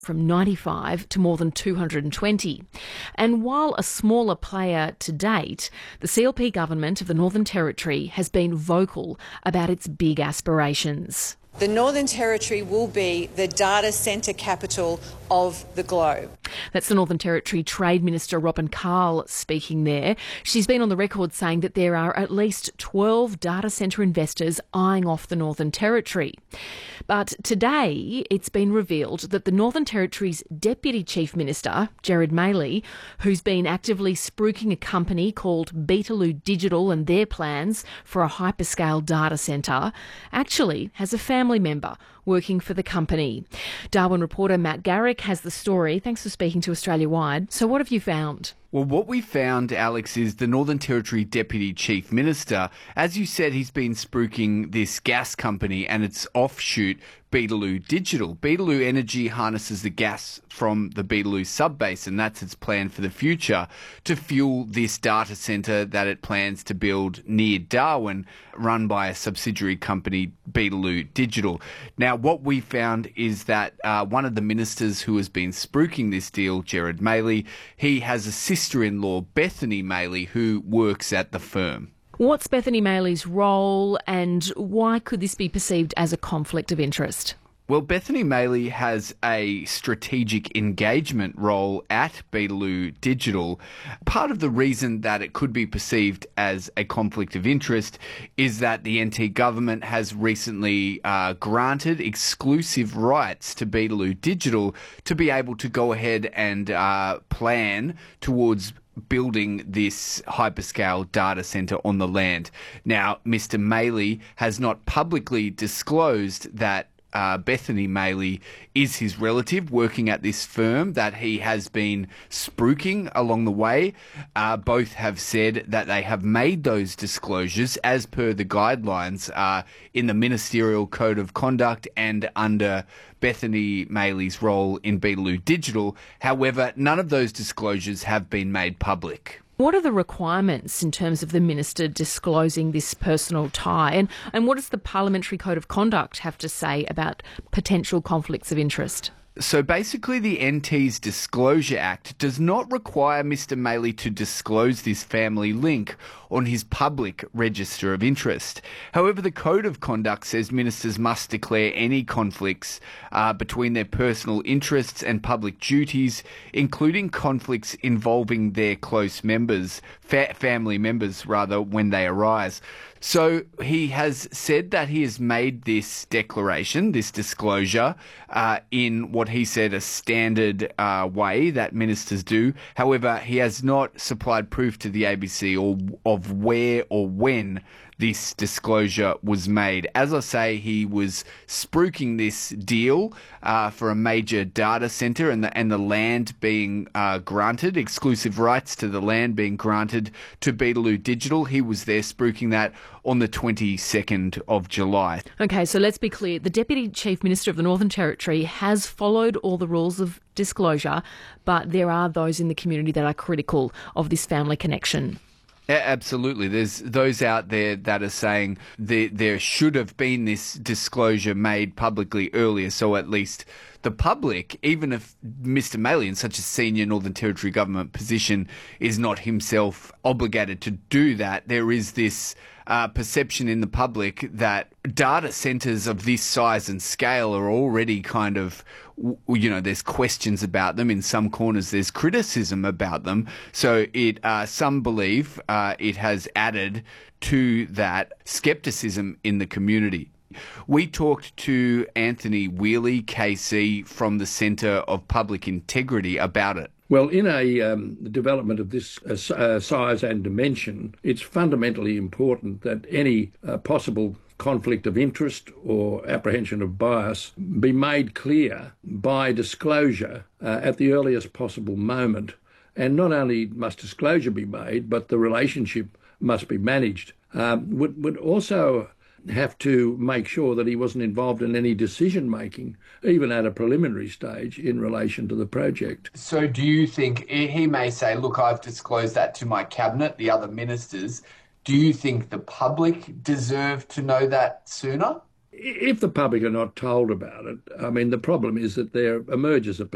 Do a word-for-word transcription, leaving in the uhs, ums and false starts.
from ninety-five to more than two hundred twenty. And while a smaller player to date, the C L P government of the Northern Territory has been vocal about its big aspirations. The Northern Territory will be the data centre capital of the globe. That's the Northern Territory Trade Minister Robin Carl speaking there. She's been on the record saying that there are at least twelve data centre investors eyeing off the Northern Territory. But today it's been revealed that the Northern Territory's Deputy Chief Minister, Gerard Maley, who's been actively spruiking a company called Beetaloo Digital and their plans for a hyperscale data centre, actually has a family member working for the company. Darwin reporter Matt Garrick has the story. Thanks for speaking to Australia Wide. So what have you found? Well, what we found, Alex, is the Northern Territory Deputy Chief Minister. As you said, he's been spruiking this gas company and its offshoot, Beetaloo Digital. Beetaloo Energy harnesses the gas from the Beetaloo sub-basin. That's its plan for the future, to fuel this data centre that it plans to build near Darwin, run by a subsidiary company, Beetaloo Digital. Now, what we found is that uh, one of the ministers who has been spruiking this deal, Gerard Maley, he has a sister-in-law, Bethany Maley, who works at the firm. What's Bethany Maley's role and why could this be perceived as a conflict of interest? Well, Bethany Maley has a strategic engagement role at Beetaloo Digital. Part of the reason that it could be perceived as a conflict of interest is that the N T government has recently uh, granted exclusive rights to Beetaloo Digital to be able to go ahead and uh, plan towards building this hyperscale data centre on the land. Now, Mister Maley has not publicly disclosed that Uh, Bethany Maley is his relative working at this firm that he has been spruiking along the way. Uh, both have said that they have made those disclosures as per the guidelines uh, in the Ministerial Code of Conduct and under Bethany Maley's role in Beetaloo Digital. However, none of those disclosures have been made public. What are the requirements in terms of the minister disclosing this personal tie? And, and what does the Parliamentary Code of Conduct have to say about potential conflicts of interest? So basically the N T's Disclosure Act does not require Mister Maley to disclose this family link on his public register of interest. However, the Code of Conduct says ministers must declare any conflicts uh, between their personal interests and public duties, including conflicts involving their close members, fa- family members rather, when they arise. So he has said that he has made this declaration, this disclosure, uh, in what he said a standard uh, way that ministers do. However, he has not supplied proof to the A B C or of where or when this disclosure was made. As I say, he was spruiking this deal uh, for a major data centre and the, and the land being uh, granted, exclusive rights to the land being granted to Beetaloo Digital. He was there spruiking that on the twenty-second of July. Okay, so let's be clear. The Deputy Chief Minister of the Northern Territory has followed all the rules of disclosure, but there are those in the community that are critical of this family connection. Absolutely. There's those out there that are saying there, there should have been this disclosure made publicly earlier, so at least the public, even if Mister Maley in such a senior Northern Territory government position is not himself obligated to do that, there is this uh, perception in the public that data centres of this size and scale are already kind of, you know, there's questions about them. In some corners, there's criticism about them. So it, uh, some believe uh, it has added to that scepticism in the community. We talked to Anthony Wheely, K C, from the Centre of Public Integrity about it. Well, in a um, development of this uh, uh, size and dimension, it's fundamentally important that any uh, possible conflict of interest or apprehension of bias be made clear by disclosure uh, at the earliest possible moment. And not only must disclosure be made, but the relationship must be managed. Um, would, would also have to make sure that he wasn't involved in any decision-making, even at a preliminary stage, in relation to the project. So do you think, he may say, look, I've disclosed that to my cabinet, the other ministers. Do you think the public deserve to know that sooner? If the public are not told about it, I mean, the problem is that there emerges a